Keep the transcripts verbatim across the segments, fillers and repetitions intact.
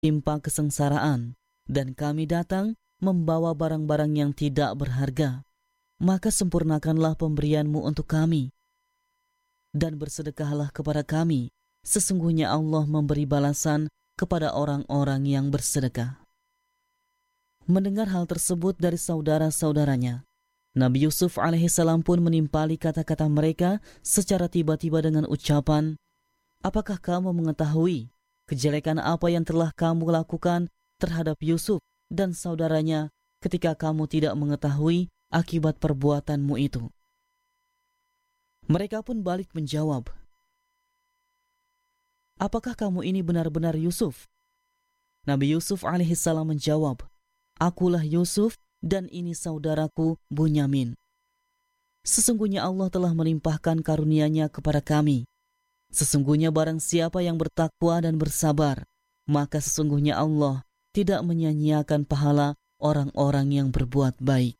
timpa kesengsaraan, dan kami datang membawa barang-barang yang tidak berharga, maka sempurnakanlah pemberianmu untuk kami, dan bersedekahlah kepada kami. Sesungguhnya Allah memberi balasan kepada orang-orang yang bersedekah. Mendengar hal tersebut dari saudara-saudaranya, Nabi Yusuf alaihissalam pun menimpali kata-kata mereka secara tiba-tiba dengan ucapan, "Apakah kamu mengetahui kejelekan apa yang telah kamu lakukan terhadap Yusuf dan saudaranya ketika kamu tidak mengetahui akibat perbuatanmu itu?" Mereka pun balik menjawab, "Apakah kamu ini benar-benar Yusuf?" Nabi Yusuf alaihissalam menjawab, "Akulah Yusuf dan ini saudaraku Bunyamin. Sesungguhnya Allah telah melimpahkan karunia-Nya kepada kami. Sesungguhnya barang siapa yang bertakwa dan bersabar, maka sesungguhnya Allah tidak menyia-nyiakan pahala orang-orang yang berbuat baik."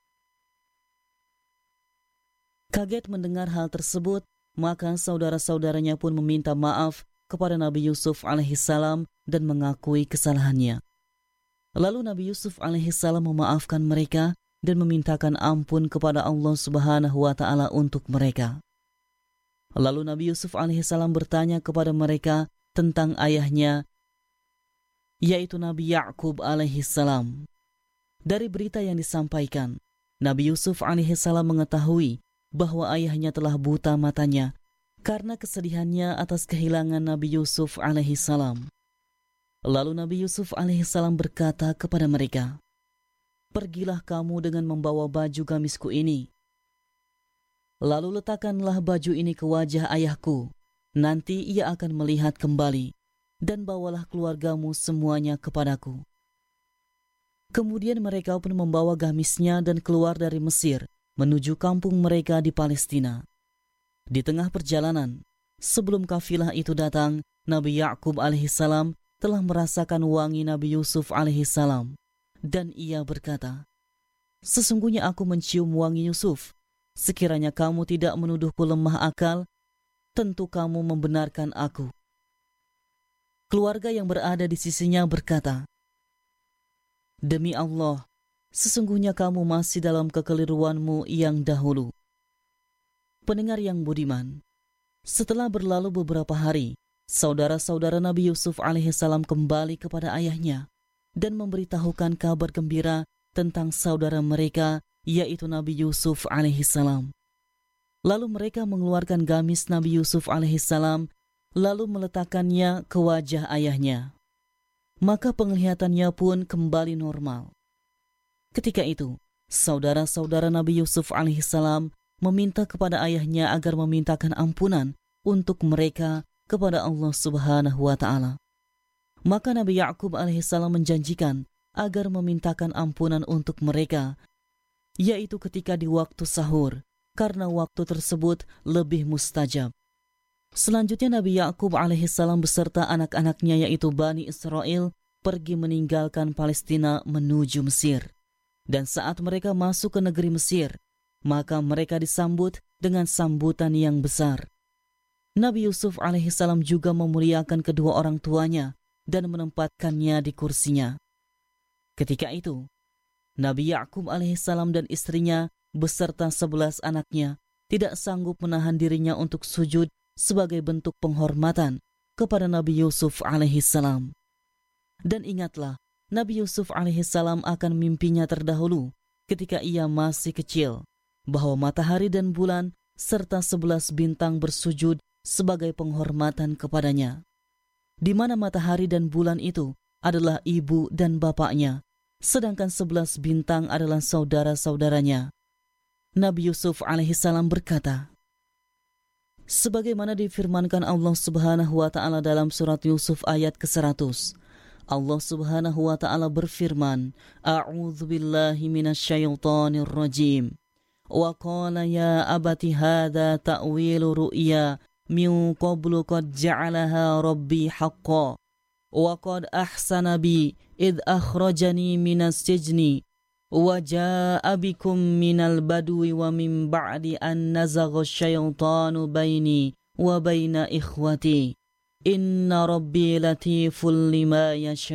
Kaget mendengar hal tersebut, maka saudara-saudaranya pun meminta maaf kepada Nabi Yusuf alaihissalam dan mengakui kesalahannya. Lalu Nabi Yusuf alaihissalam memaafkan mereka dan memintakan ampun kepada Allah Subhanahu wa Ta'ala untuk mereka. Lalu Nabi Yusuf alaihissalam bertanya kepada mereka tentang ayahnya, yaitu Nabi Ya'qub alaihissalam. Dari berita yang disampaikan, Nabi Yusuf alaihissalam mengetahui bahwa ayahnya telah buta matanya karena kesedihannya atas kehilangan Nabi Yusuf alaihissalam. Lalu Nabi Yusuf alaihissalam berkata kepada mereka, "Pergilah kamu dengan membawa baju gamisku ini. Lalu letakkanlah baju ini ke wajah ayahku. Nanti ia akan melihat kembali, dan bawalah keluargamu semuanya kepadaku." Kemudian mereka pun membawa gamisnya dan keluar dari Mesir menuju kampung mereka di Palestina. Di tengah perjalanan, sebelum kafilah itu datang, Nabi Ya'qub alaihissalam telah merasakan wangi Nabi Yusuf alaihissalam, dan ia berkata, "Sesungguhnya aku mencium wangi Yusuf. Sekiranya kamu tidak menuduhku lemah akal, tentu kamu membenarkan aku." Keluarga yang berada di sisinya berkata, "Demi Allah, sesungguhnya kamu masih dalam kekeliruanmu yang dahulu." Pendengar yang budiman, setelah berlalu beberapa hari, saudara-saudara Nabi Yusuf alaihissalam kembali kepada ayahnya dan memberitahukan kabar gembira tentang saudara mereka, yaitu Nabi Yusuf alaihissalam. Lalu mereka mengeluarkan gamis Nabi Yusuf alaihissalam, lalu meletakkannya ke wajah ayahnya. Maka penglihatannya pun kembali normal. Ketika itu, saudara-saudara Nabi Yusuf alaihissalam meminta kepada ayahnya agar memintakan ampunan untuk mereka kepada Allah Subhanahu wa Ta'ala. Maka Nabi Ya'qub alaihissalam menjanjikan agar memintakan ampunan untuk mereka, yaitu ketika di waktu sahur, karena waktu tersebut lebih mustajab. Selanjutnya Nabi Ya'qub alaihissalam beserta anak-anaknya yaitu Bani Israel pergi meninggalkan Palestina menuju Mesir. Dan saat mereka masuk ke negeri Mesir, maka mereka disambut dengan sambutan yang besar. Nabi Yusuf alaihissalam juga memuliakan kedua orang tuanya dan menempatkannya di kursinya. Ketika itu, Nabi Ya'qub alaihissalam dan istrinya beserta sebelas anaknya tidak sanggup menahan dirinya untuk sujud sebagai bentuk penghormatan kepada Nabi Yusuf alaihissalam. Dan ingatlah, Nabi Yusuf alaihissalam akan mimpinya terdahulu ketika ia masih kecil, bahwa matahari dan bulan serta sebelas bintang bersujud sebagai penghormatan kepadanya, di mana matahari dan bulan itu adalah ibu dan bapaknya, sedangkan sebelas bintang adalah saudara-saudaranya. Nabi Yusuf alaihissalam berkata, sebagaimana difirmankan Allah Subhanahu wa Ta'ala dalam surat Yusuf ayat ke seratus, Allah Subhanahu wa Ta'ala berfirman, A'udzu billahi minasyaitonir rajim. Wa qala ya abati hadza ta'wilu ru'ya min qablu qad ja'alaha rabbi haqqan wa qad ahsana bi id akhrajani minas sijni wa jaa'a bikum minal badwi wa min ba'di an nazagha asyaitanu baini wa baina ikhwati inna rabbi latiful lima yasha.